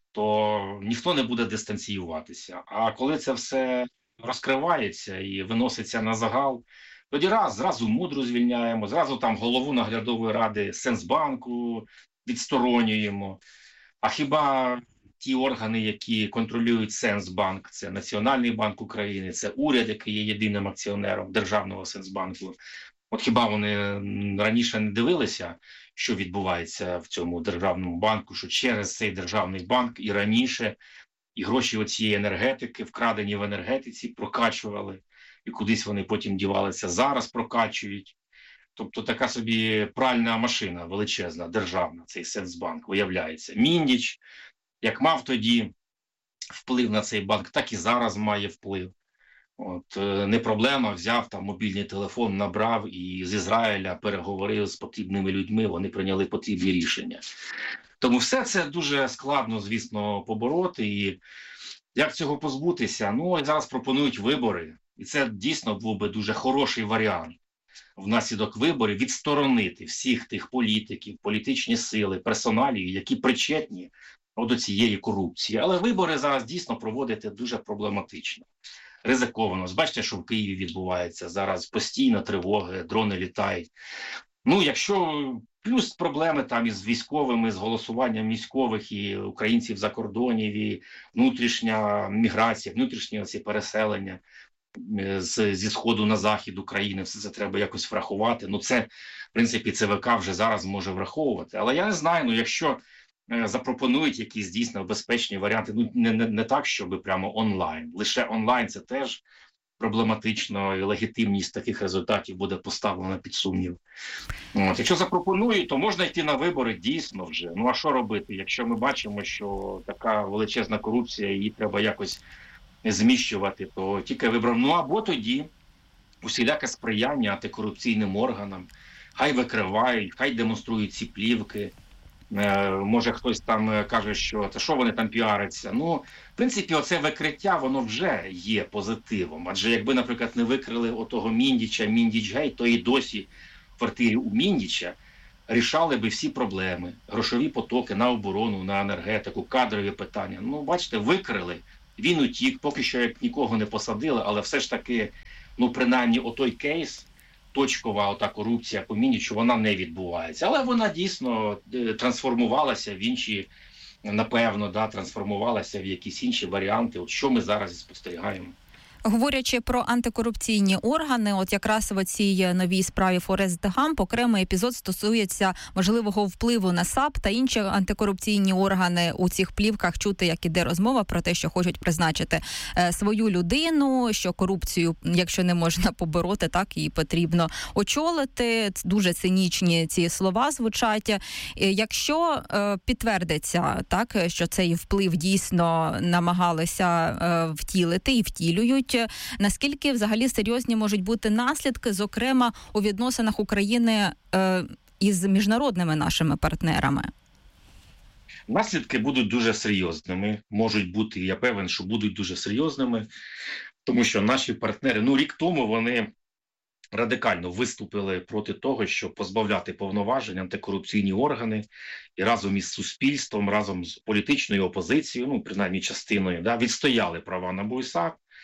то ніхто не буде дистанціюватися. А коли це все розкривається і виноситься на загал, тоді зразу Мудру звільняємо, зразу там голову наглядової ради Сенсбанку відсторонюємо. А хіба ті органи, які контролюють Сенсбанк, це Національний банк України, це уряд, який є єдиним акціонером державного Сенсбанку, от хіба вони раніше не дивилися, що відбувається в цьому державному банку, що через цей державний банк і раніше і гроші оцієї енергетики, вкрадені в енергетиці, прокачували, і кудись вони потім дівалися, зараз прокачують. Тобто така собі пральна машина величезна, державна, цей Сенсбанк, виявляється. Міндіч, як мав тоді вплив на цей банк, так і зараз має вплив. От, не проблема, взяв там мобільний телефон, набрав і з Ізраїля переговорив з потрібними людьми, вони прийняли потрібні рішення. Тому все це дуже складно, звісно, побороти. І як цього позбутися? Ну, зараз пропонують вибори. І це дійсно був би дуже хороший варіант внаслідок виборів відсторонити всіх тих політиків, політичні сили, персоналії, які причетні до цієї корупції. Але вибори зараз дійсно проводити дуже проблематично. Ризиковано. Бачите, що в Києві відбувається зараз постійно тривоги, дрони літають. Ну, якщо плюс проблеми там із військовими, з голосуванням військових і українців за кордонів, і внутрішня міграція, внутрішнє ці переселення зі сходу на захід України, все це треба якось врахувати. Ну, це, в принципі, ЦВК вже зараз може враховувати. Але я не знаю, ну, якщо запропонують якісь дійсно безпечні варіанти, ну не так, щоб прямо онлайн. Лише онлайн це теж проблематично, і легітимність таких результатів буде поставлена під сумнів. От. Якщо запропонують, то можна йти на вибори дійсно вже. Ну а що робити, якщо ми бачимо, що така величезна корупція, її треба якось зміщувати, то тільки вибрав. Ну або тоді усіляке сприяння антикорупційним органам, хай викривають, хай демонструють ці плівки. Може хтось там каже, що та що вони там піаряться. Ну, в принципі, оце викриття, воно вже є позитивом. Адже якби, наприклад, не викрили отого Міндіча, Міндіч-гейт, то і досі в квартирі у Міндіча рішали би всі проблеми. Грошові потоки на оборону, на енергетику, кадрові питання. Ну, бачите, викрили, він утік, поки що як нікого не посадили, але все ж таки, ну, принаймні, отой кейс, точкова ота корупція по Міндічу, вона не відбувається. Але вона дійсно трансформувалася в інші, напевно, трансформувалася в якісь інші варіанти. От що ми зараз і спостерігаємо. Говорячи про антикорупційні органи, от якраз в цій новій справі Форест Гамп окремий епізод стосується можливого впливу на САП та інші антикорупційні органи. У цих плівках чути, як іде розмова про те, що хочуть призначити свою людину, що корупцію, якщо не можна побороти, так і потрібно очолити. Дуже цинічні ці слова звучать. Якщо підтвердиться, так, що цей вплив дійсно намагалися втілити і втілюють, наскільки взагалі серйозні можуть бути наслідки, зокрема у відносинах України із міжнародними нашими партнерами? Наслідки будуть дуже серйозними. Можуть бути, я певен, що будуть дуже серйозними, тому що наші партнери, рік тому вони радикально виступили проти того, щоб позбавляти повноважень антикорупційні органи і разом із суспільством, разом з політичною опозицією, принаймні частиною, відстояли права НАБУ і САП.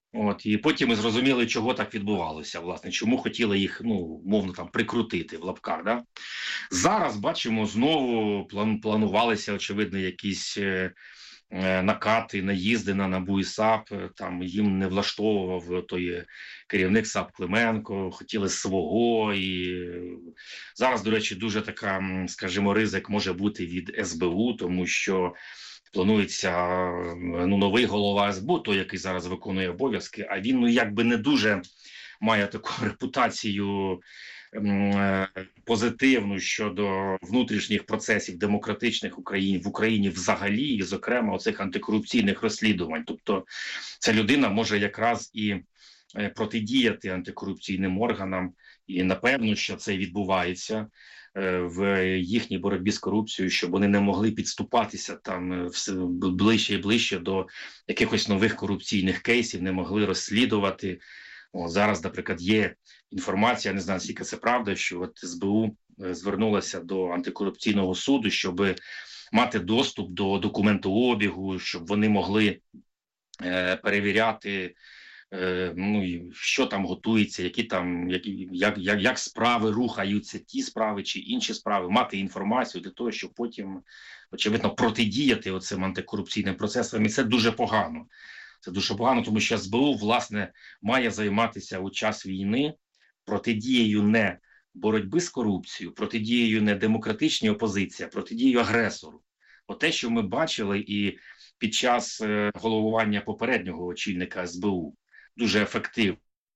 І потім ми зрозуміли, чого так відбувалося, власне, чому хотіли їх, мовно, там, прикрутити в лапках. Да? Зараз, бачимо, знову планувалися, очевидно, якісь накати, наїзди на НАБУ і САП, там їм не влаштовував той керівник САП Клименко, хотіли свого, і зараз, до речі, дуже така, скажімо, ризик може бути від СБУ, тому що планується новий голова СБУ, той, який зараз виконує обов'язки, а він якби не дуже має таку репутацію позитивну щодо внутрішніх процесів демократичних в Україні взагалі, і, зокрема, оцих антикорупційних розслідувань. Тобто ця людина може якраз і протидіяти антикорупційним органам, і напевно, що це відбувається в їхній боротьбі з корупцією, щоб вони не могли підступатися там все ближче і ближче до якихось нових корупційних кейсів, не могли розслідувати. Зараз, наприклад, є інформація, не знаю, скільки це правда, що от СБУ звернулася до антикорупційного суду, щоб мати доступ до документообігу, щоб вони могли перевіряти, що там готується, як справи рухаються, ті справи чи інші справи, мати інформацію для того, щоб потім, очевидно, протидіяти оцим антикорупційним процесам. І це дуже погано. Це дуже погано, тому що СБУ, власне, має займатися у час війни протидією не боротьби з корупцією, протидією не демократичній опозиції, а протидією агресору. Те, що ми бачили і під час головування попереднього очільника СБУ, дуже ефективно,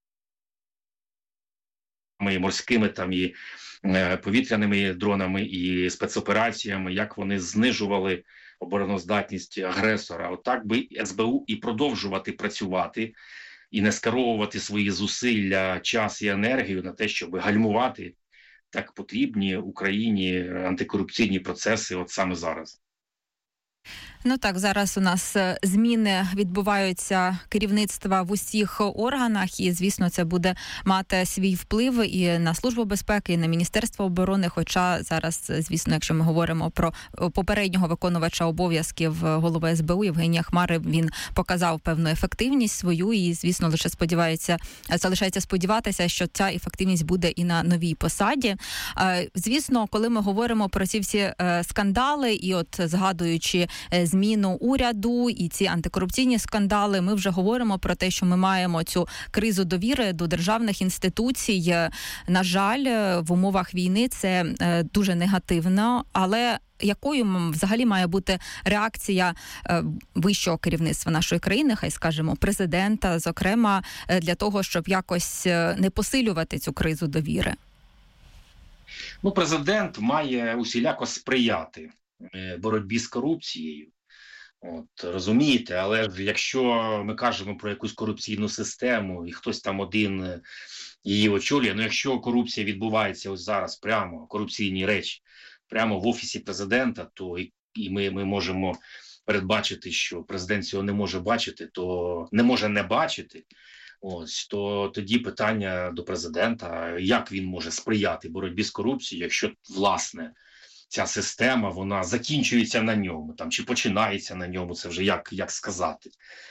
і морськими там, і повітряними дронами, і спецопераціями, як вони знижували обороноздатність агресора. Отак би СБУ і продовжувати працювати, і не скеровувати свої зусилля, час і енергію на те, щоб гальмувати так потрібні Україні антикорупційні процеси от саме зараз. Так, зараз у нас зміни відбуваються керівництва в усіх органах, і, звісно, це буде мати свій вплив і на Службу безпеки, і на Міністерство оборони, хоча зараз, звісно, якщо ми говоримо про попереднього виконувача обов'язків голови СБУ Євгенія Хмари, він показав певну ефективність свою і, звісно, залишається сподіватися, що ця ефективність буде і на новій посаді. Звісно, коли ми говоримо про ці всі скандали і згадуючи зміну уряду і ці антикорупційні скандали, ми вже говоримо про те, що ми маємо цю кризу довіри до державних інституцій. На жаль, в умовах війни це дуже негативно, але якою взагалі має бути реакція вищого керівництва нашої країни, хай скажемо, президента, зокрема, для того, щоб якось не посилювати цю кризу довіри? Президент має усіляко сприяти боротьбі з корупцією. Розумієте, але якщо ми кажемо про якусь корупційну систему і хтось там один її очолює, якщо корупція відбувається ось зараз прямо, корупційні речі, прямо в Офісі президента, то і ми можемо передбачити, що президент цього не може бачити, то не може не бачити, то тоді питання до президента, як він може сприяти боротьбі з корупцією, якщо, власне, ця система, вона закінчується на ньому, чи починається на ньому, це вже як сказати.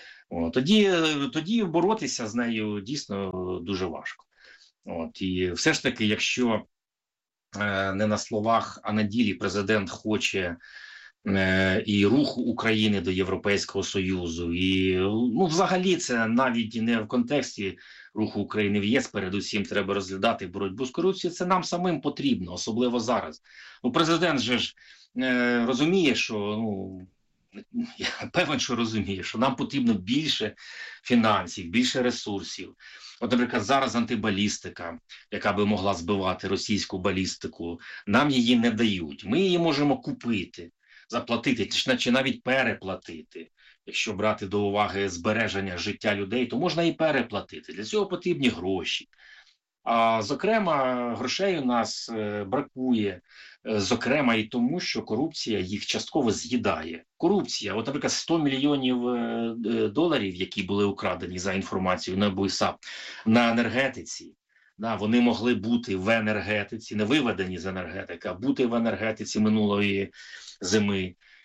Тоді боротися з нею дійсно дуже важко. І все ж таки, якщо не на словах, а на ділі президент хоче і руху України до Європейського Союзу, і взагалі це навіть не в контексті руху України в ЄС, передусім треба розглядати боротьбу з корупцією, це нам самим потрібно, особливо зараз. Президент же ж розуміє, що, я певен, що розуміє, що нам потрібно більше фінансів, більше ресурсів. Наприклад, зараз антибалістика, яка би могла збивати російську балістику, нам її не дають. Ми її можемо купити, заплатити, чи навіть переплатити. Якщо брати до уваги збереження життя людей, то можна і переплатити. Для цього потрібні гроші. А, зокрема, грошей у нас бракує, зокрема і тому, що корупція їх частково з'їдає. Корупція, наприклад, 100 мільйонів доларів, які були украдені за інформацією НАБУ і САП на енергетиці, вони могли бути в енергетиці, не виведені з енергетики, а бути в енергетиці минулої зими.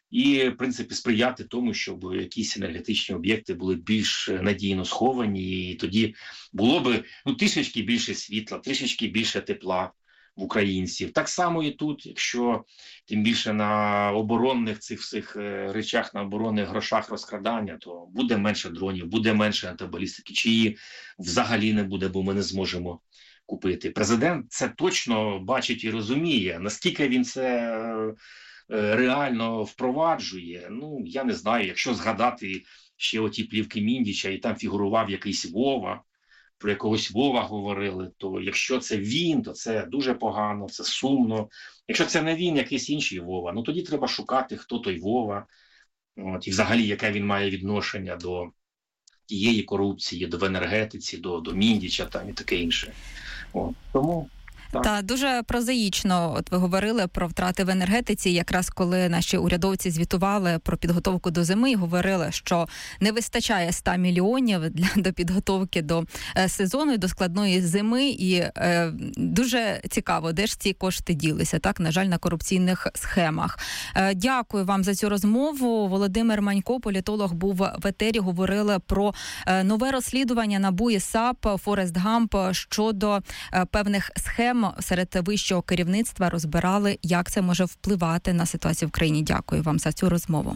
і, в принципі, сприяти тому, щоб якісь енергетичні об'єкти були більш надійно сховані, і тоді було би трішечки більше світла, трішечки більше тепла в українців. Так само і тут, якщо тим більше на оборонних цих всіх речах, на оборонних грошах розкрадання, то буде менше дронів, буде менше антибалістики, чи її взагалі не буде, бо ми не зможемо купити. Президент це точно бачить і розуміє. Наскільки він це реально впроваджує, я не знаю. Якщо згадати ще оті плівки Міндіча, і там фігурував якийсь Вова, про якогось Вова говорили, то якщо це він, то це дуже погано, це сумно. Якщо це не він, якийсь інший Вова, тоді треба шукати, хто той Вова, і взагалі, яке він має відношення до тієї корупції, до енергетиці, до Міндіча там і таке інше. Тому... Та дуже прозаїчно, от ви говорили про втрати в енергетиці, якраз коли наші урядовці звітували про підготовку до зими і говорили, що не вистачає 100 мільйонів до підготовки до сезону і до складної зими, і дуже цікаво, де ж ці кошти ділися, так, на жаль, на корупційних схемах. Дякую вам за цю розмову. Володимир Манько, політолог, був в етері, говорили про нове розслідування НАБУ і САП Форест Гамп щодо певних схем серед вищого керівництва, розбирали, як це може впливати на ситуацію в країні. Дякую вам за цю розмову.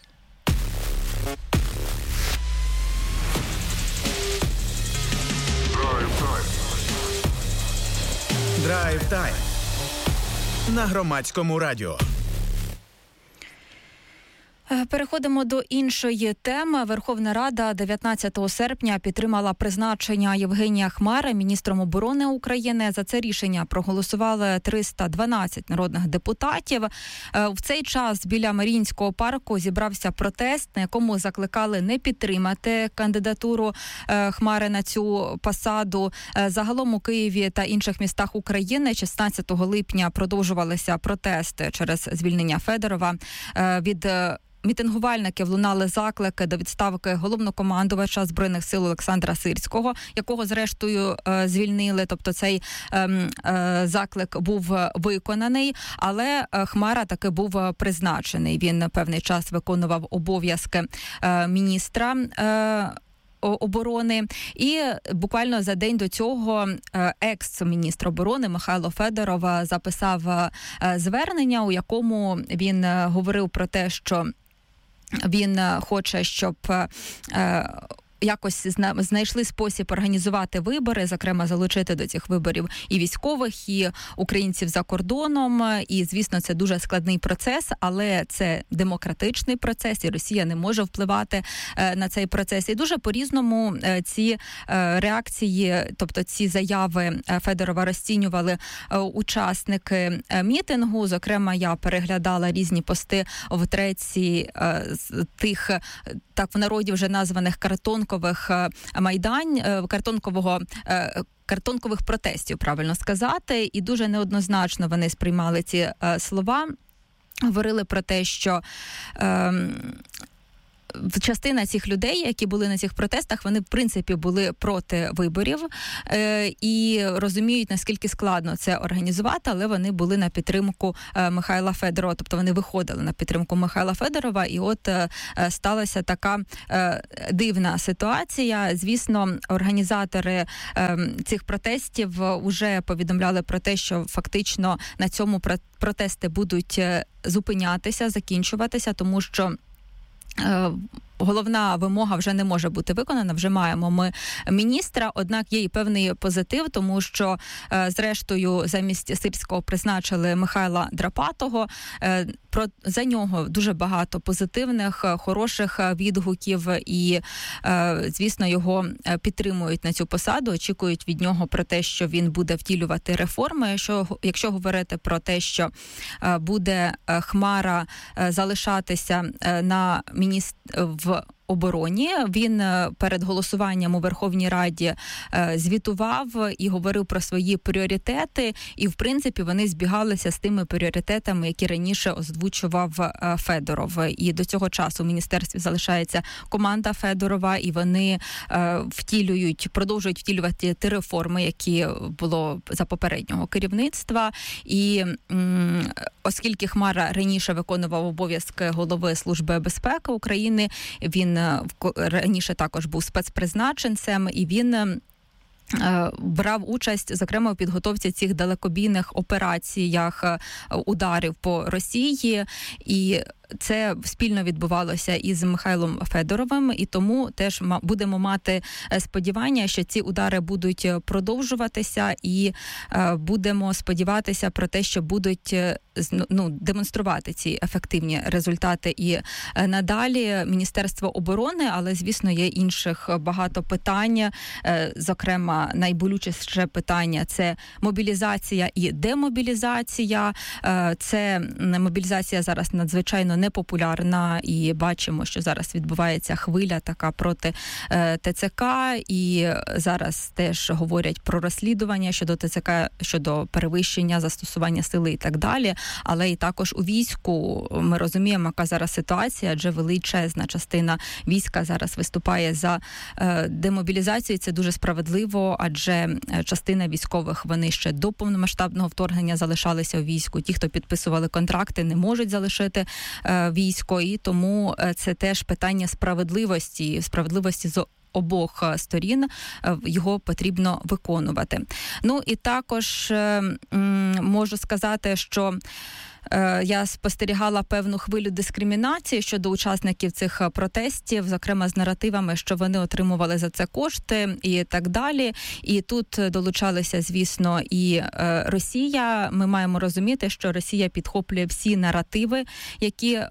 Драйв-тайм на Громадському радіо. Переходимо до іншої теми. Верховна Рада 19 серпня підтримала призначення Євгенія Хмари міністром оборони України. За це рішення проголосували 312 народних депутатів. В цей час біля Маріїнського парку зібрався протест, на якому закликали не підтримати кандидатуру Хмари на цю посаду. Загалом у Києві та інших містах України 16 липня продовжувалися протести через звільнення Федорова. Від мітингувальників лунали заклики до відставки головнокомандувача Збройних сил Олександра Сирського, якого зрештою звільнили, тобто цей заклик був виконаний, але Хмара таки був призначений. Він певний час виконував обов'язки міністра оборони. І буквально за день до цього екс-міністр оборони Михайло Федоров записав звернення, у якому він говорив про те, що він хоче, щоб якось знайшли спосіб організувати вибори, зокрема залучити до цих виборів і військових, і українців за кордоном. І, звісно, це дуже складний процес, але це демократичний процес, і Росія не може впливати на цей процес. І дуже по-різному ці реакції, тобто ці заяви Федорова розцінювали учасники мітингу. Зокрема, я переглядала різні пости в треці з тих, так в народі вже названих картонкових картонкових протестів, правильно сказати, і дуже неоднозначно вони сприймали ці слова. Говорили про те, що частина цих людей, які були на цих протестах, вони, в принципі, були проти виборів і розуміють, наскільки складно це організувати, але вони були на підтримку Михайла Федорова, тобто вони виходили на підтримку Михайла Федорова, і от сталася така дивна ситуація. Звісно, організатори цих протестів вже повідомляли про те, що фактично на цьому протести будуть зупинятися, закінчуватися, тому що головна вимога вже не може бути виконана, вже маємо ми міністра, однак є і певний позитив, тому що зрештою замість Сирського призначили Михайла Драпатого. За нього дуже багато позитивних, хороших відгуків і, звісно, його підтримують на цю посаду, очікують від нього про те, що він буде втілювати реформи. Якщо говорити про те, що буде Хмара залишатися в обороні. Він перед голосуванням у Верховній Раді звітував і говорив про свої пріоритети, і, в принципі, вони збігалися з тими пріоритетами, які раніше озвучував Федоров. І до цього часу в міністерстві залишається команда Федорова, і вони продовжують втілювати ті реформи, які було за попереднього керівництва. І оскільки Хмара раніше виконував обов'язки голови Служби безпеки України, він раніше також був спецпризначенцем, і він брав участь, зокрема, у підготовці цих далекобійних операціях ударів по Росії, і це спільно відбувалося із Михайлом Федоровим, і тому теж будемо мати сподівання, що ці удари будуть продовжуватися, і будемо сподіватися про те, що будуть демонструвати ці ефективні результати і надалі. Міністерство оборони, але, звісно, є інших багато питань, зокрема, найболючіше питання – це мобілізація і демобілізація. Це мобілізація зараз надзвичайно непопулярна, і бачимо, що зараз відбувається хвиля така проти ТЦК, і зараз теж говорять про розслідування щодо ТЦК, щодо перевищення застосування сили і так далі. Але і також у війську ми розуміємо, яка зараз ситуація, адже величезна частина війська зараз виступає за демобілізацію. Це дуже справедливо, адже частина військових, вони ще до повномасштабного вторгнення залишалися у війську. Ті, хто підписували контракти, не можуть залишити військо, і тому це теж питання справедливості з обох сторін, його потрібно виконувати. Ну і також можу сказати, що я спостерігала певну хвилю дискримінації щодо учасників цих протестів, зокрема з наративами, що вони отримували за це кошти і так далі. І тут долучалися, звісно, і Росія. Ми маємо розуміти, що Росія підхоплює всі наративи, які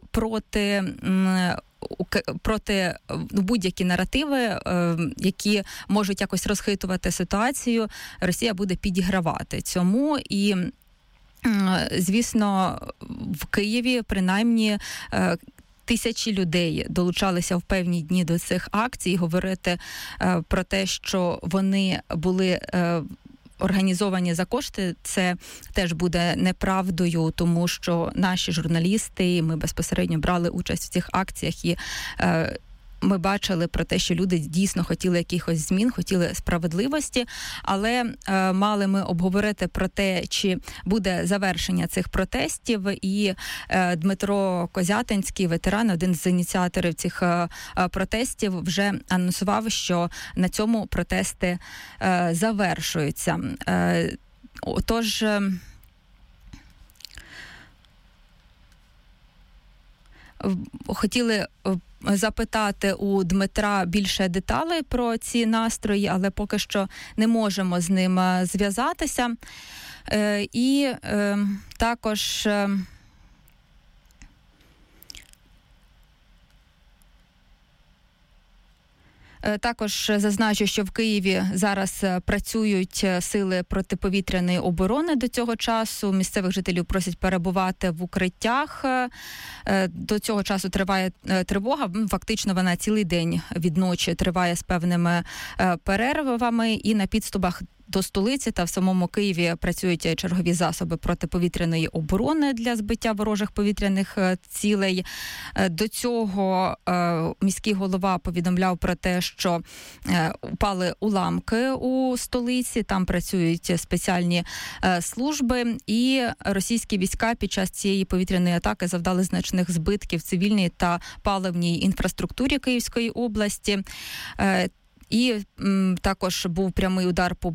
проти будь-які наративи, які можуть якось розхитувати ситуацію, Росія буде підігравати цьому. І звісно, в Києві принаймні тисячі людей долучалися в певні дні до цих акцій. Говорити про те, що вони були організовані за кошти, це теж буде неправдою, тому що наші журналісти, ми безпосередньо брали участь в цих акціях, і ми бачили про те, що люди дійсно хотіли якихось змін, хотіли справедливості, але мали ми обговорити про те, чи буде завершення цих протестів. І Дмитро Козятинський, ветеран, один з ініціаторів цих протестів, вже анонсував, що на цьому протести завершуються. Тож хотіли запитати у Дмитра більше деталей про ці настрої, але поки що не можемо з ним зв'язатися. І також Також зазначу, що в Києві зараз працюють сили протиповітряної оборони до цього часу. Місцевих жителів просять перебувати в укриттях. До цього часу триває тривога. Фактично вона цілий день від ночі триває з певними перервами. І на підступах до столиці та в самому Києві працюють чергові засоби протиповітряної оборони для збиття ворожих повітряних цілей. До цього міський голова повідомляв про те, що упали уламки у столиці, там працюють спеціальні служби, і російські війська під час цієї повітряної атаки завдали значних збитків цивільній та паливній інфраструктурі Київської області. І також був прямий удар по